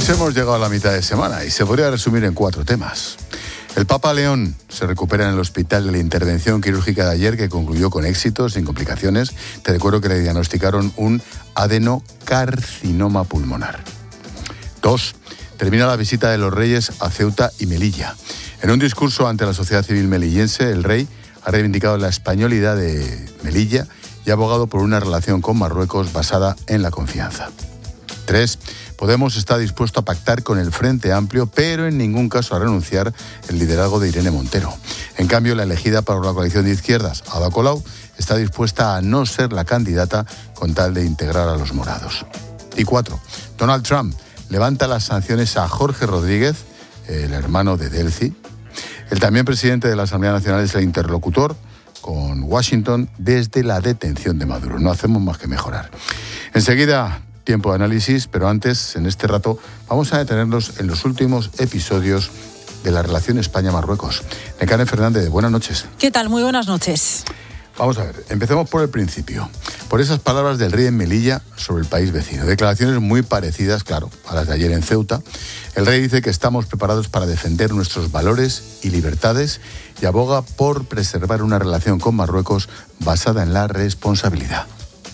Pues hemos llegado a la mitad de semana y se podría resumir en 4 temas. El Papa León se recupera en el hospital de la intervención quirúrgica de ayer, que concluyó con éxito, sin complicaciones. Te recuerdo que le diagnosticaron un adenocarcinoma pulmonar. 2. Termina la visita de los reyes a Ceuta y Melilla. En un discurso ante la sociedad civil melillense, el rey ha reivindicado la españolidad de Melilla y ha abogado por una relación con Marruecos basada en la confianza. 3. Podemos está dispuesto a pactar con el Frente Amplio, pero en ningún caso a renunciar el liderazgo de Irene Montero. En cambio, la elegida para la coalición de izquierdas, Ada Colau, está dispuesta a no ser la candidata con tal de integrar a los morados. Y 4. Donald Trump levanta las sanciones a Jorge Rodríguez, el hermano de Delcy. El también presidente de la Asamblea Nacional es el interlocutor con Washington desde la detención de Maduro. No hacemos más que mejorar. Enseguida, tiempo de análisis, pero antes, en este rato, vamos a detenernos en los últimos episodios de la relación España-Marruecos. Nekane Fernández, buenas noches. ¿Qué tal? Muy buenas noches. Vamos a ver, empecemos por el principio. Por esas palabras del rey en Melilla sobre el país vecino. Declaraciones muy parecidas, claro, a las de ayer en Ceuta. El rey dice que estamos preparados para defender nuestros valores y libertades y aboga por preservar una relación con Marruecos basada en la responsabilidad.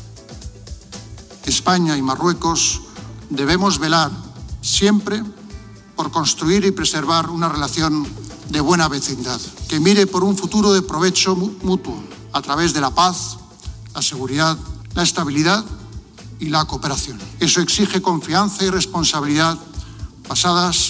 España y Marruecos debemos velar siempre por construir y preservar una relación de buena vecindad, que mire por un futuro de provecho mutuo a través de la paz, la seguridad, la estabilidad y la cooperación. Eso exige confianza y responsabilidad basadas